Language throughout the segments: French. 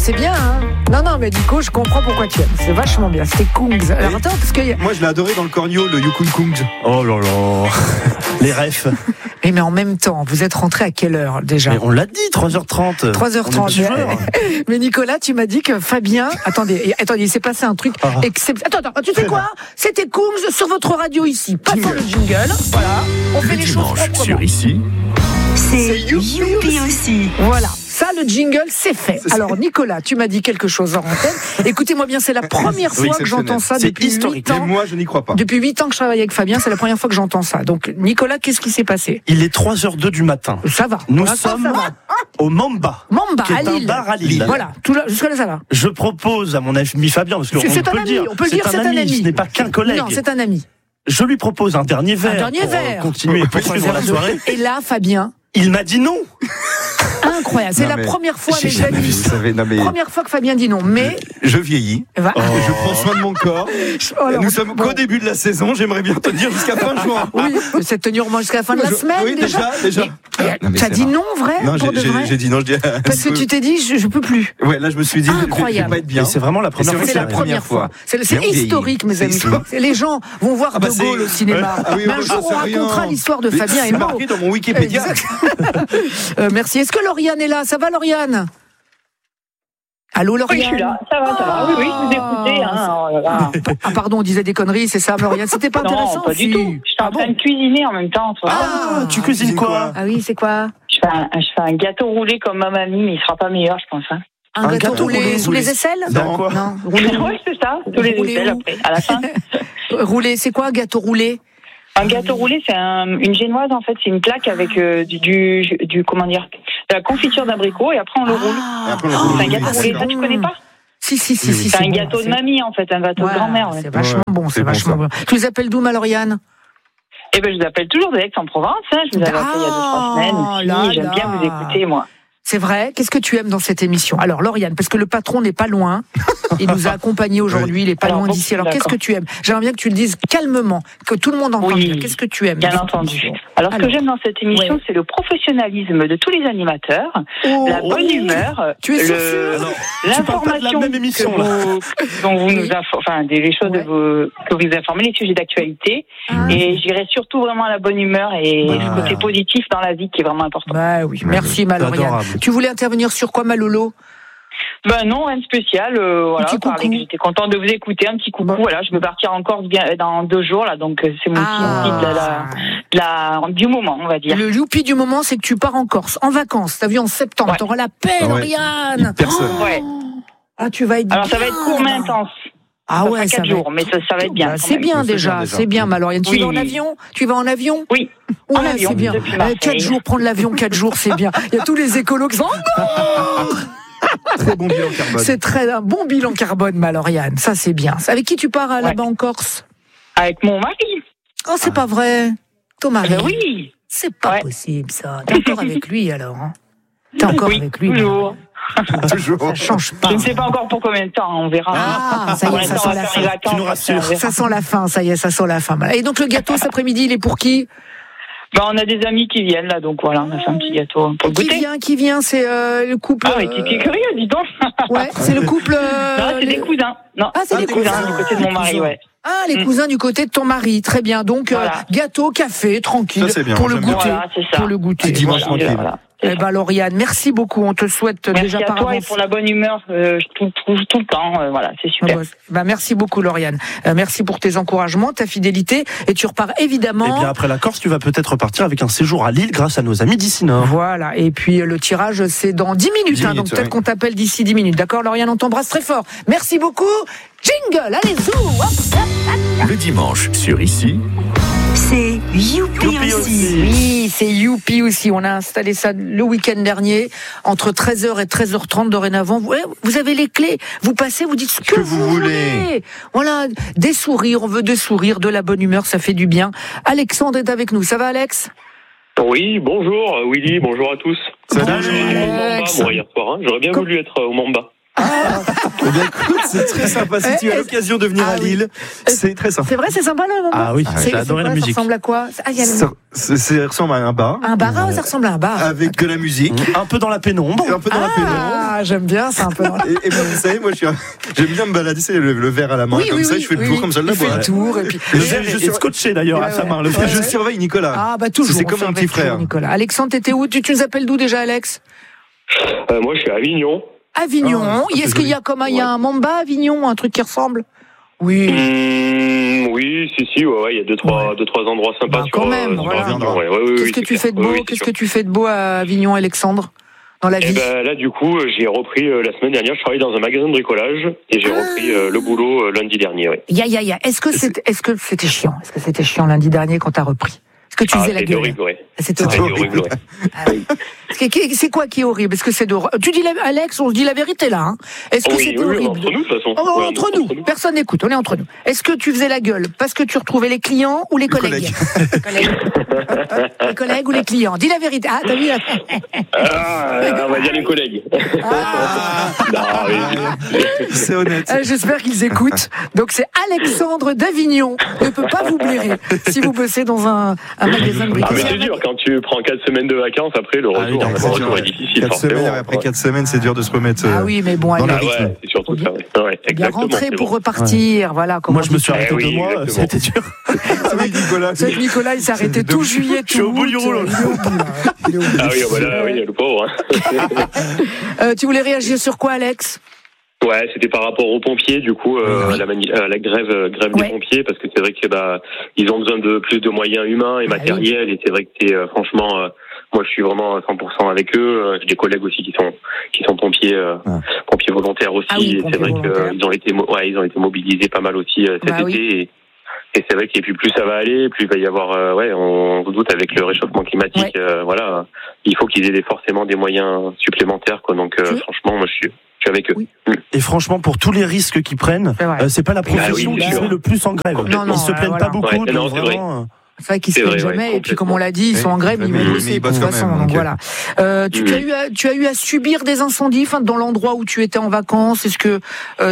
c'est bien, hein. Non, mais Nico, je comprends pourquoi tu aimes. C'est vachement bien. C'était Kungs. Alors attends, parce que... Moi, je l'ai adoré dans le cornio, le Yukun Kungs. Oh là là. Les refs. Mais en même temps, vous êtes rentré à quelle heure déjà ? Mais on l'a dit, 3h30. 3h30. Mais Nicolas, tu m'as dit que Fabien... Attendez, il s'est passé un truc exceptionnel. Attends, tu sais quoi ? C'était Kungs sur votre radio ici. Passons le jingle. Voilà. On fait les choses proprement. Sur ici. C'est Youpi aussi. Voilà. Ça, le jingle, c'est fait. Alors, Nicolas, tu m'as dit quelque chose en antenne. Écoutez-moi bien, c'est la première fois que j'entends ça depuis 8 ans. Et moi, je n'y crois pas. Depuis 8 ans que je travaille avec Fabien, c'est la première fois que j'entends ça. Donc, Nicolas, qu'est-ce qui s'est passé ? Il est 3h02 du matin. Ça va. Nous sommes au Mamba. Mamba, qui est à Lille. un bar à Lille. Voilà, jusque-là, ça va. Je propose à mon ami Fabien, parce qu'on peut le dire. On peut le dire, c'est un ami. Ce n'est pas qu'un collègue. Non, c'est un ami. Je lui propose un dernier verre. Continuer et poursuivre la soirée. Et là, Fabien. Il m'a dit non. Incroyable, c'est la première fois, mes amis. Première fois que Fabien dit non, mais... Je vieillis, je prends soin de mon corps. Nous sommes qu'au début de la saison, j'aimerais bien te dire jusqu'à fin juin. Oui, c'est tenir au moins jusqu'à la fin de la semaine. Oui, déjà. T'as dit non, vrai ? Non, j'ai dit non, je dis... Parce que tu t'es dit, je peux plus. Ouais, là, je me suis dit, je vais pas être bien. Et c'est vraiment la première fois. C'est la première fois. C'est historique, mes amis. Les gens vont voir De Gaulle au cinéma. Mais un jour, on racontera l'histoire de Fabien et Maud. C'est marqué dans mon Wikipédia. Merci. Est-ce que Lauriane est là ? Ça va, Lauriane ? Allô, Lauriane ? Oui, je suis là. Ça va. Oui, je vous écoutais. Ah, pardon, on disait des conneries, c'est ça, Lauriane ? C'était pas intéressant ? Non, pas du tout. Je suis en train de cuisiner en même temps. Tu cuisines quoi ? Ah oui, c'est quoi ? Je fais un gâteau roulé comme ma mamie, mais il sera pas meilleur, je pense. Un gâteau roulé sous les aisselles ? Non. Roulé. Oui, c'est ça. Sous les aisselles après, à la fin. Roulé, c'est quoi un gâteau roulé ? Un gâteau roulé, c'est une génoise en fait, c'est une plaque avec du comment dire, de la confiture d'abricot et après on le roule. C'est un gâteau roulé, ça tu connais pas ? Si. C'est un gâteau de mamie en fait, un gâteau de grand-mère. C'est vachement bon, c'est vachement bon. Tu les appelles d'où, ma Lauriane ? Eh ben je vous appelle toujours de Aix-en-Provence, je vous avais appelé il y a 2-3 semaines. J'aime bien vous écouter moi. C'est vrai. Qu'est-ce que tu aimes dans cette émission ? Alors, Lauriane, parce que le patron n'est pas loin. Il nous a accompagnés aujourd'hui. Il est pas loin d'ici. Alors, qu'est-ce que tu aimes ? J'aimerais bien que tu le dises calmement, que tout le monde entende. Oui, qu'est-ce que tu aimes ? Bien entendu. Alors, ce que j'aime dans cette émission, c'est le professionnalisme de tous les animateurs, la bonne humeur, tu es sûr l'information dont vous nous des choses que vous informez, les sujets d'actualité. Et j'irai surtout vraiment à la bonne humeur et le côté positif dans la vie qui est vraiment important. Bah oui, merci, ma Lauriane. Tu voulais intervenir sur quoi, ma Lolo ? Non, rien de spécial. J'étais contente de vous écouter. Un petit coucou. Voilà, je vais partir en Corse dans 2 jours là, donc c'est mon petit du moment, on va dire. Le youpi du moment, c'est que tu pars en Corse, en vacances. T'as vu en septembre. Ouais. T'auras la paix, Lauriane. Personne. Ouais. Ah, tu vas être. Alors ça va être court mais intense. Ah ouais, ça 4 jours, mais ça va être bien. C'est bien déjà, c'est bien, ma Lauriane. Tu vas en avion ? Tu vas en avion ? Oui. Ouais, en avion, c'est bien. 4 jours, prendre l'avion 4 jours, c'est bien. Il y a tous les écolos qui sont. Très bon bilan carbone. C'est un bon bilan carbone, ma Lauriane. Ça, c'est bien. Avec qui tu pars là-bas en Corse ? Avec mon mari. Oh, c'est pas vrai. Ton mari ? Oui. C'est pas possible, ça. T'es encore avec lui, alors T'es encore avec lui ? Toujours. Toujours. Ça change pas. Je ne sais pas encore pour combien de temps, on verra. Ça y est, ça sent la fin. Tu nous rassures. Ça sent la fin, ça y est, ça sent la fin. Et donc le gâteau cet après-midi, il est pour qui ? On a des amis qui viennent là, donc voilà, on a fait un petit gâteau pour le goûter. Qui vient, c'est le couple. Ah oui, t'es curieux, dis donc. Ouais, c'est le couple. Non, c'est des cousins. Non, c'est des cousins du côté de mon mari, ouais. Ah, les cousins du côté de ton mari, très bien. Donc gâteau, café, tranquille. Ça, c'est bien, pour le goûter. Voilà, c'est ça. Pour le goûter. Dimanche tranquille. Voilà. Lauriane, merci beaucoup. On te souhaite déjà par avance. Merci à toi et pour la bonne humeur tout le temps. Voilà, c'est super. Merci beaucoup, Lauriane. Merci pour tes encouragements, ta fidélité. Et tu repars évidemment. Et bien après la Corse, tu vas peut-être repartir avec un séjour à Lille grâce à nos amis d'ici Nord. Voilà. Et puis le tirage, c'est dans 10 minutes. Donc peut-être qu'on t'appelle d'ici 10 minutes. D'accord, Lauriane, on t'embrasse très fort. Merci beaucoup. Jingle, allez, zou. Le dimanche, sur ici. C'est Youpi aussi. Oui, c'est Youpi aussi. On a installé ça le week-end dernier, entre 13h et 13h30 dorénavant. Vous avez les clés. Vous passez, vous dites ce que vous voulez. Voilà, des sourires. On veut des sourires, de la bonne humeur, ça fait du bien. Alexandre est avec nous. Ça va, Alex ? Oui, bonjour Willy, bonjour à tous. Salut Alex. Hier soir, j'aurais bien voulu être au Mamba. Eh bien, écoute, c'est très sympa. Si tu as l'occasion de venir à Lille, c'est très sympa. C'est vrai, c'est sympa là, non? Ah oui, j'ai adoré la musique. Ça ressemble à quoi? Ça ressemble à un bar. Un bar, ça ressemble à un bar. Avec de la musique. Un peu dans la pénombre. Ah, j'aime bien, c'est un peu dans la... Et vous savez, moi, j'aime bien me balader, c'est le verre à la main, comme ça, je fais le tour comme ça de la boîte. Il fait le tour, et puis... Le verre est scotché d'ailleurs à sa main. Je surveille Nicolas. Ah, bah toujours. C'est comme un petit frère. Nicolas. Alexandre, t'étais où? Tu nous appelles d'où déjà, Alex? Moi, je suis à Avignon. Avignon. Est-ce qu'il y a il y a un Mamba à Avignon, un truc qui ressemble? Oui. Oui, si, ouais, il y a deux, trois endroits sympas sur Avignon. Qu'est-ce que tu fais de beau? Qu'est-ce que tu fais de beau à Avignon, Alexandre? Dans la vie? Là, du coup, j'ai repris la semaine dernière. Je travaillais dans un magasin de bricolage et j'ai repris le boulot lundi dernier. Ouais. Est-ce que c'était chiant? Est-ce que c'était chiant lundi dernier quand t'as repris? Est-ce que tu faisais la gueule? Horrible, ouais. C'était horrible. C'est quoi qui est horrible? Est-ce que c'est tu dis Alex, on se dit la vérité là, hein? Est-ce que c'était horrible? Entre nous, de toute façon. Entre nous. Personne n'écoute, on est entre nous. Est-ce que tu faisais la gueule parce que tu retrouvais les clients ou les collègues? Les collègues ou les clients? Dis la vérité. Ah, t'as vu? On va dire les collègues. C'est honnête. J'espère qu'ils écoutent. Donc c'est Alexandre d'Avignon. Ne peut pas vous blairer si vous bossez dans un magasin de bricolage. Mais c'est dur, quand tu prends 4 semaines de vacances, après le retour est difficile. 4 semaines, après 4 semaines, c'est dur de se remettre. Ah oui, mais bon, dans le rythme. C'est surtout ça. Ouais, bien rentrer pour repartir, voilà. Moi, je me suis arrêté 2 mois, c'était dur. C'est Nicolas, il s'est arrêté tout juillet, tout août. Je suis au bout du rouleau. Ah oui, voilà, le pauvre. Tu voulais réagir sur quoi, Alex? Ouais, c'était par rapport aux pompiers, du coup, à la grève des pompiers, parce que c'est vrai que ils ont besoin de plus de moyens humains et matériels, et c'est vrai que franchement, moi je suis vraiment à 100% avec eux. J'ai des collègues aussi qui sont pompiers, pompiers volontaires aussi, et c'est vrai qu'ils ont été mobilisés pas mal aussi cet été. Et c'est vrai que plus ça va aller, plus il va y avoir, on se doute avec le réchauffement climatique, il faut qu'ils aient forcément des moyens supplémentaires, quoi. Donc franchement, moi je suis avec eux. Oui. Et franchement, pour tous les risques qu'ils prennent, c'est pas la profession qui se met le plus en grève. Ils se plaignent pas beaucoup. C'est vrai qu'ils se plaignent jamais. Et puis, comme on l'a dit, ils sont en grève, ils vont bosser de toute façon. Donc voilà. Tu as eu à subir des incendies, dans l'endroit où tu étais en vacances. Est-ce que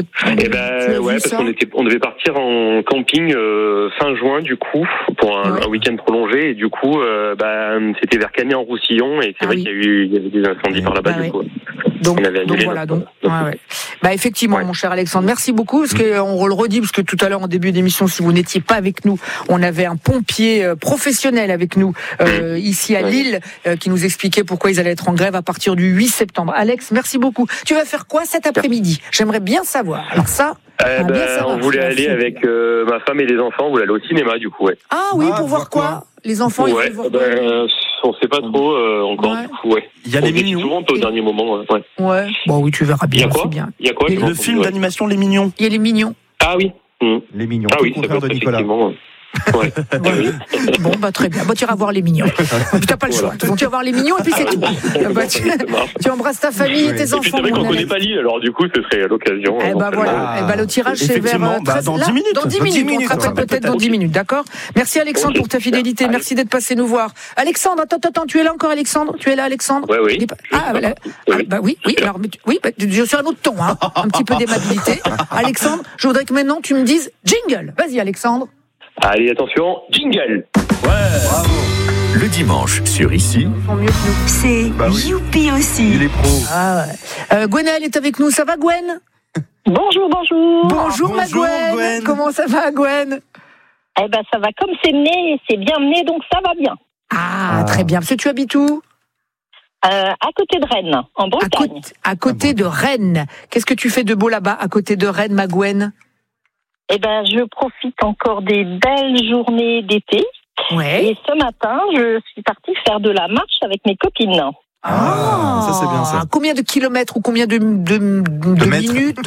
parce qu'on devait partir en camping fin juin, du coup, pour un week-end prolongé. Et du coup, c'était vers Cagnes-en-Roussillon, et c'est vrai qu'il y avait des incendies par là-bas, du coup. Donc voilà. Effectivement, mon cher Alexandre, merci beaucoup, parce que on le redit, parce que tout à l'heure en début d'émission, si vous n'étiez pas avec nous, on avait un pompier professionnel avec nous ici à Lille qui nous expliquait pourquoi ils allaient être en grève à partir du 8 septembre. Alex, merci beaucoup. Tu vas faire quoi cet après-midi? J'aimerais bien savoir. Alors ça, on voulait aller avec ma femme et les enfants, on voulait aller au cinéma, du coup. Ah oui, pour voir quoi? Les enfants, ils veulent voir quoi? On sait pas trop encore, du coup, Il y a les Mignons. Souvent au dernier moment, Ouais. Bon, oui, tu verras bien. Il y a quoi? Le film d'animation Les Mignons. Il y a Les Mignons. Ah oui. Les Mignons. Tout le contraire de Nicolas. Ouais. Bon, très bien. Tu iras voir Les Mignons. Tu n'as pas le choix. Donc, tu vas voir Les Mignons et puis c'est tout. Tu embrasses ta famille et tes enfants. C'est vrai qu'on ne connaît pas Lille, alors du coup, ce serait l'occasion. Le tirage, c'est vers dans 10 minutes. Dans 10 minutes. On te rappelle peut-être dans 10 minutes, d'accord? Merci, Alexandre, pour ta fidélité. Merci d'être passé nous voir. Alexandre, attends, tu es là encore, Alexandre? Tu es là, Alexandre? Oui. Oui. Alors, je suis à un autre ton, hein. Un petit peu d'aimabilité. Alexandre, je voudrais que maintenant tu me dises jingle. Vas-y, Alexandre. Allez, attention, jingle. Bravo. Le dimanche, sur Ici. C'est Youpi aussi. Il est pro. Gwenaëlle est avec nous. Ça va, Gwen? Bonjour. Bonjour, ma Gwen. Comment ça va, Gwen? Ça va comme c'est mené, c'est bien mené, donc ça va bien. Ah, très bien. Parce que tu habites où? À côté de Rennes, en Bretagne. À côté de Rennes. Qu'est-ce que tu fais de beau là-bas, à côté de Rennes, ma Gwen? Je profite encore des belles journées d'été. Ouais. Et ce matin, je suis partie faire de la marche avec mes copines. Ça c'est bien ça. Combien de kilomètres ou combien de minutes, de mètres,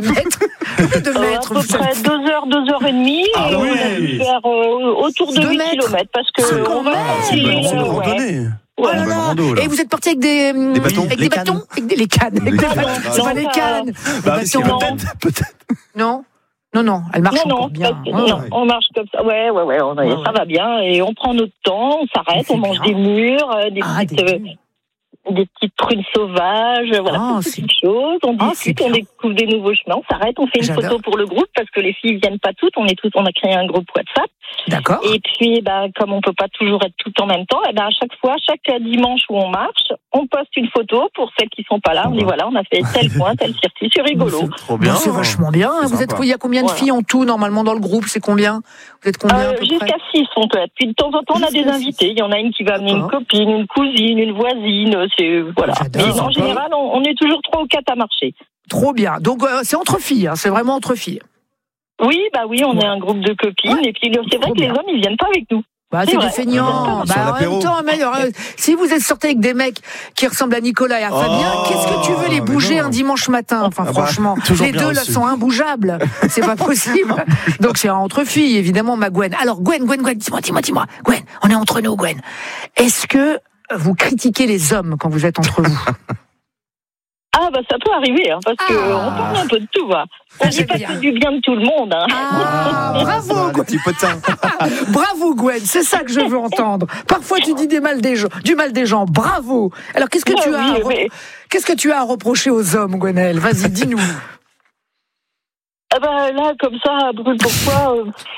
de mètres, à peu près 2 heures, 2 heures et demie. On a dû faire autour de 8 kilomètres parce que on va c'est une randonnée. Et vous êtes parti avec des bâtons, avec des bâtons, avec les cannes. C'est pas les cannes. Peut-être. Non, elle marche encore bien. On marche comme ça. Ouais, ça va bien. Et on prend notre temps, on s'arrête, on mange des murs, des petites... des petites prunes sauvages, voilà, toutes petites choses. On discute, on découvre des nouveaux chemins, on s'arrête, on fait une photo pour le groupe parce que les filles viennent pas toutes, on a créé un groupe WhatsApp. D'accord. Et puis, comme on peut pas toujours être tout en même temps, à chaque fois, chaque dimanche où on marche, on poste une photo pour celles qui sont pas là. On dit voilà, on a fait tel point, tel circuit, c'est rigolo. C'est trop bien. C'est vachement bien. Il y a combien de filles en tout normalement dans le groupe? C'est combien? Vous êtes combien jusqu'à 6 on peut être. Puis de temps en temps, on a des invités. Il y en a une qui va amener une copine, une cousine, une voisine. Voilà. Mais en général, on est toujours 3 ou 4 à marcher. Trop bien. Donc c'est entre filles. C'est vraiment entre filles. Oui, on est un groupe de copines. Et puis c'est vrai que les hommes, ils viennent pas avec nous. C'est des feignants. En même temps, si vous êtes sortis avec des mecs qui ressemblent à Nicolas et à Fabien, qu'est-ce que tu veux les bouger un dimanche matin? Enfin, franchement, les deux là sont imbougeables. C'est pas possible. Donc c'est entre filles, évidemment, ma Gwen. Alors Gwen, dis-moi. Gwen, on est entre nous, Gwen. Est-ce que vous critiquez les hommes quand vous êtes entre vous? Ça peut arriver, parce qu'on parle un peu de tout, On dit pas que du bien de tout le monde, Bravo, Gwen. Bravo, Gwen. C'est ça que je veux entendre. Parfois, tu dis du mal des gens. Bravo. Alors, qu'est-ce que tu as à reprocher aux hommes, Gwenaëlle? Vas-y, dis-nous. Là, comme ça, brûle pourquoi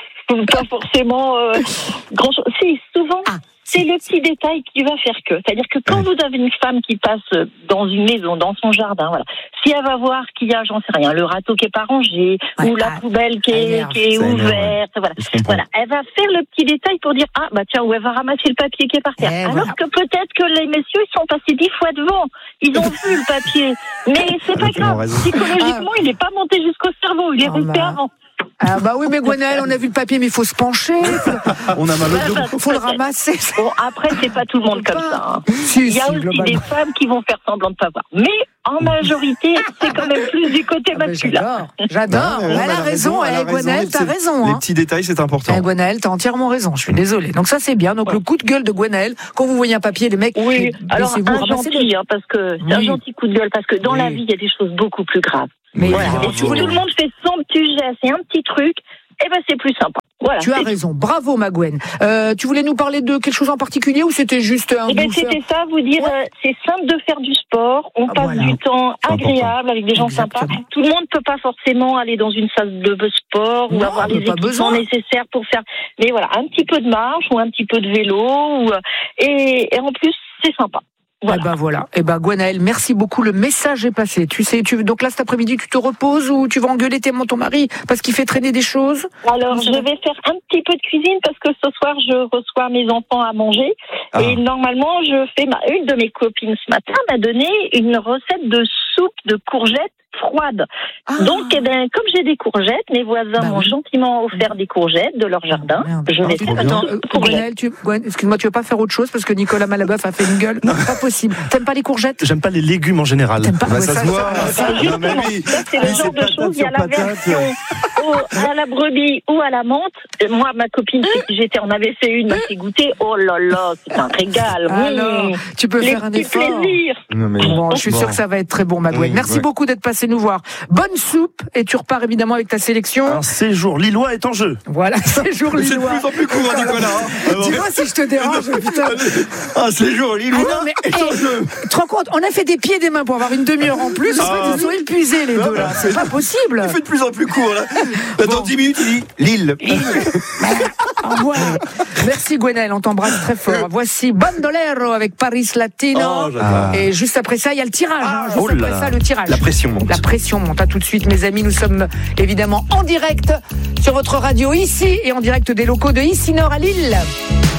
pas forcément grand-chose. Si, souvent... C'est le petit détail qui va faire que. C'est-à-dire que quand vous avez une femme qui passe dans une maison, dans son jardin, voilà, si elle va voir qu'il y a, j'en sais rien, le râteau qui est pas rangé, ou la poubelle qui est ouverte, voilà, elle va faire le petit détail pour dire, ou elle va ramasser le papier qui est par terre. Alors que peut-être que les messieurs, ils sont passés 10 fois devant. Ils ont vu le papier. Mais c'est pas grave. Psychologiquement, il n'est pas monté jusqu'au cerveau. Il est resté avant. Oui, mais Gwenaëlle, on a vu le papier, mais il faut se pencher. On a mal au dos. Faut le ramasser. Bon, après, c'est pas tout le monde comme ça. Il y a aussi des femmes qui vont faire semblant de pas voir. Mais en majorité, c'est quand même plus du côté masculin. J'adore. Elle a raison. Gwenaëlle, t'as raison. Les petits détails, c'est important. Gwenaëlle, t'as entièrement raison. Je suis désolée. Donc ça, c'est bien. Donc le coup de gueule de Gwenaëlle, quand vous voyez un papier, les mecs. Oui. Alors un gentil, parce que c'est un gentil coup de gueule, parce que dans la vie, il y a des choses beaucoup plus graves. Mais et si tout le monde fait son petit geste et un petit truc, c'est plus sympa. Voilà, tu as raison. Bravo, ma Gwen. Tu voulais nous parler de quelque chose en particulier ou c'était juste un c'était ça, vous dire, c'est simple de faire du sport. On passe du temps agréable avec des gens sympas. Tout le monde peut pas forcément aller dans une salle de sport ou avoir les équipements nécessaires pour faire. Mais voilà, un petit peu de marche ou un petit peu de vélo et en plus, c'est sympa. Voilà. Gwenaëlle, merci beaucoup. Le message est passé. Tu sais, donc là, cet après-midi, tu te reposes ou tu vas engueuler ton mari parce qu'il fait traîner des choses? Alors, je vais faire un petit peu de cuisine parce que ce soir, je reçois mes enfants à manger. Et normalement, une de mes copines ce matin m'a donné une recette de soupe de courgettes froide. Donc, comme j'ai des courgettes, mes voisins m'ont gentiment offert des courgettes de leur jardin. Je vais faire Gwenaëlle, excuse-moi, tu veux pas faire autre chose parce que Nicolas Malabeuf a fait une gueule? Non, pas possible. T'aimes pas les courgettes? J'aime pas les légumes en général. Ça se voit. Ça, c'est le genre de choses. Il y a la version à la brebis ou à la menthe. Moi, ma copine, on avait fait une, m'a fait goûter. Oh là là, c'est un régal. Alors, tu peux faire un effort. Plaisir. Je suis sûre que ça va être très bon, ma Gwen. Merci beaucoup d'être passé nous voir. Bonne soupe et tu repars évidemment avec ta sélection. Un séjour lillois est en jeu. Voilà, séjour lillois. C'est de plus en plus court, Nicolas. Dis-moi si je te dérange, putain. Un séjour lillois est en jeu. Tu te rends compte, on a fait des pieds et des mains pour avoir une demi-heure en plus. En fait, ils sont épuisés les deux là. C'est pas possible. Il fait de plus en plus court là. Dans 10 minutes, il dit Lille. Voilà. Merci Gwenaëlle, on t'embrasse très fort. Voici Bandolero avec Paris Latino. Et juste après ça, il y a le tirage. Juste après ça, le tirage. La pression monte. La pression monte. À tout de suite, mes amis. Nous sommes évidemment en direct sur votre radio ici et en direct des locaux de Ici Nord à Lille.